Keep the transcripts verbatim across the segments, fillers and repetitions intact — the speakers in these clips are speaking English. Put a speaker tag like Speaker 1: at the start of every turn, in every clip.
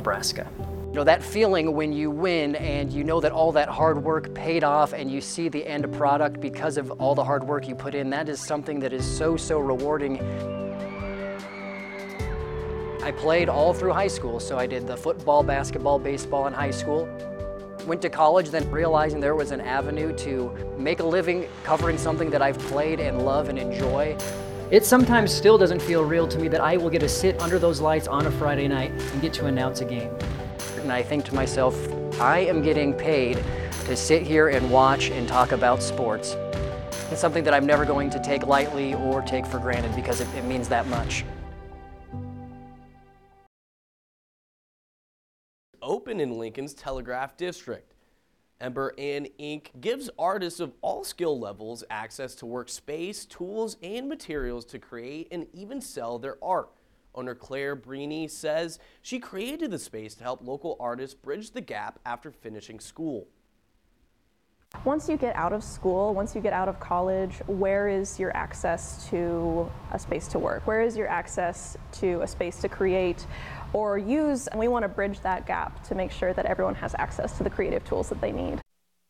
Speaker 1: Nebraska. You know, that feeling when you win and you know that all that hard work paid off and you see the end product because of all the hard work you put in, that is something that is so, so rewarding. I played all through high school, so I did the football, basketball, baseball in high school. Went to college, then realizing there was an avenue to make a living covering something that I've played and love and enjoy. It sometimes still doesn't feel real to me that I will get to sit under those lights on a Friday night and get to announce a game. And I think to myself, I am getting paid to sit here and watch and talk about sports. It's something that I'm never going to take lightly or take for granted because it, it means that much.
Speaker 2: Open in Lincoln's Telegraph District. Ember and Ink gives artists of all skill levels access to workspace, tools, and materials to create and even sell their art. Owner Claire Brini says she created the space to help local artists bridge the gap after finishing school.
Speaker 3: Once you get out of school, once you get out of college, where is your access to a space to work? Where is your access to a space to create or use? And we want to bridge that gap to make sure that everyone has access to the creative tools that they need.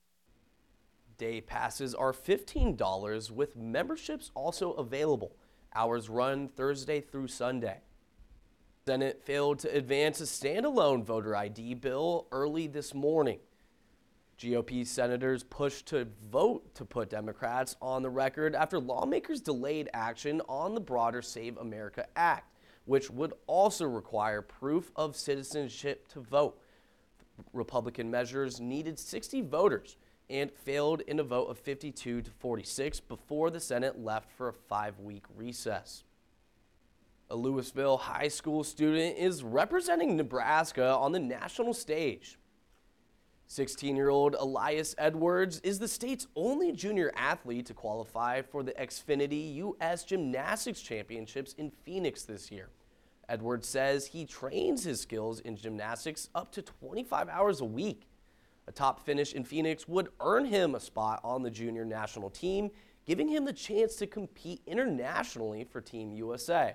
Speaker 2: Day passes are fifteen dollars with memberships also available. Hours run Thursday through Sunday. Senate failed to advance a standalone voter I D bill early this morning. G O P senators pushed to vote to put Democrats on the record after lawmakers delayed action on the broader Save America Act, which would also require proof of citizenship to vote. Republican measures needed sixty voters and failed in a vote of fifty-two to forty-six before the Senate left for a five-week recess. A Louisville high school student is representing Nebraska on the national stage. sixteen-year-old Elias Edwards is the state's only junior athlete to qualify for the Xfinity U S Gymnastics Championships in Phoenix this year. Edwards says he trains his skills in gymnastics up to twenty-five hours a week. A top finish in Phoenix would earn him a spot on the junior national team, giving him the chance to compete internationally for Team U S A.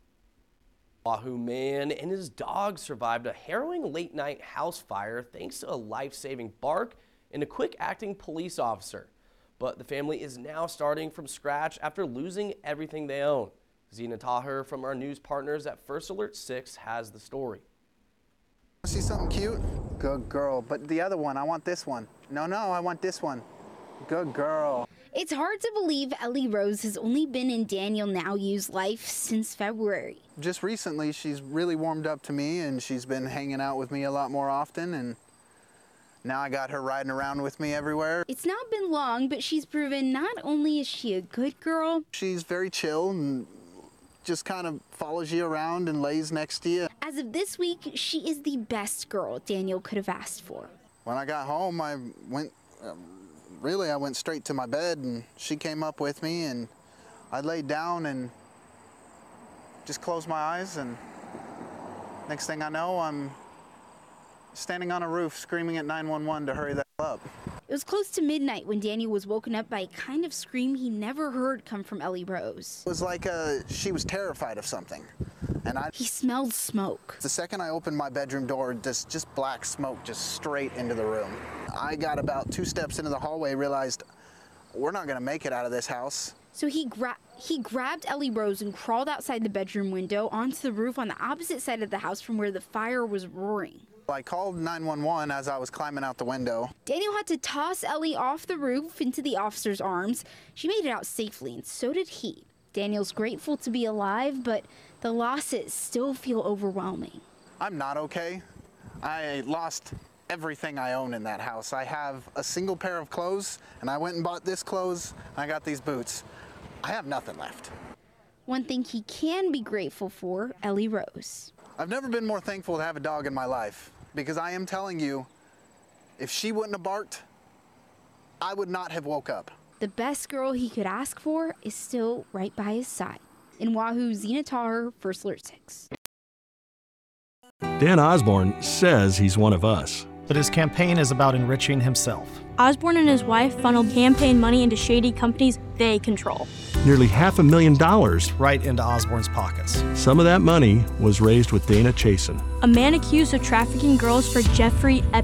Speaker 2: Wahoo man and his dog survived a harrowing late-night house fire thanks to a life-saving bark and a quick-acting police officer. But the family is now starting from scratch after losing everything they own. Zena Taher from our news partners at First Alert six has the story.
Speaker 4: See something cute? Good girl. But the other one, I want this one. No, no, I want this one. Good girl.
Speaker 5: It's hard to believe Ellie Rose has only been in Daniel Nauyu's life since February.
Speaker 4: Just recently, she's really warmed up to me, and she's been hanging out with me a lot more often, and now I got her riding around with me everywhere.
Speaker 5: It's not been long, but she's proven not only is she a good girl,
Speaker 4: she's very chill and just kind of follows you around and lays next to you.
Speaker 5: As of this week, she is the best girl Daniel could have asked for.
Speaker 4: When I got home, I went... Um, Really, I went straight to my bed, and she came up with me, and I laid down and just closed my eyes, and next thing I know, I'm standing on a roof screaming at nine one one to hurry that up.
Speaker 5: It was close to midnight when Daniel was woken up by a kind of scream he never heard come from Ellie Rose.
Speaker 4: It was like uh, she was terrified of something, and I...
Speaker 5: He smelled smoke.
Speaker 4: The second I opened my bedroom door, just, just black smoke just straight into the room. I got about two steps into the hallway, realized we're not going to make it out of this house.
Speaker 5: So he, gra he grabbed Ellie Rose and crawled outside the bedroom window onto the roof on the opposite side of the house from where the fire was roaring.
Speaker 4: I called nine one one as I was climbing out the window.
Speaker 5: Daniel had to toss Ellie off the roof into the officer's arms. She made it out safely, and so did he. Daniel's grateful to be alive, but the losses still feel overwhelming.
Speaker 4: I'm not okay. I lost everything I own in that house. I have a single pair of clothes, and I went and bought this clothes, and I got these boots. I have nothing left.
Speaker 5: One thing he can be grateful for, Ellie Rose.
Speaker 4: I've never been more thankful to have a dog in my life, because I am telling you, if she wouldn't have barked, I would not have woke up.
Speaker 5: The best girl he could ask for is still right by his side. In Wahoo, Zena Taher, First Alert six.
Speaker 6: Dan Osborne says he's one of us. but his campaign is about enriching himself.
Speaker 7: Osborne and his wife funneled campaign money into shady companies they control.
Speaker 8: Nearly half a million dollars.
Speaker 6: Right into Osborne's pockets.
Speaker 8: Some of that money was raised with Dana Chasen.
Speaker 7: A man accused of trafficking girls for Jeffrey Epstein.